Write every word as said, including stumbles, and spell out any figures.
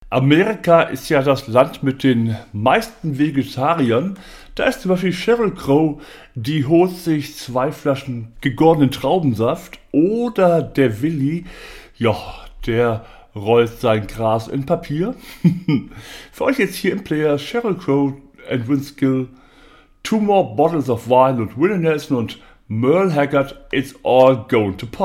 Amerika ist ja das Land mit den meisten Vegetariern. Da ist zum Beispiel Sheryl Crow, die holt sich zwei Flaschen gegorenen Traubensaft. Oder der Willi, ja, der rollt sein Gras in Papier. Für euch jetzt hier im Player Sheryl Crow and Vince Gill, Two More Bottles of Wine und Willie Nelson und Merle Haggard, It's All Going to Pot.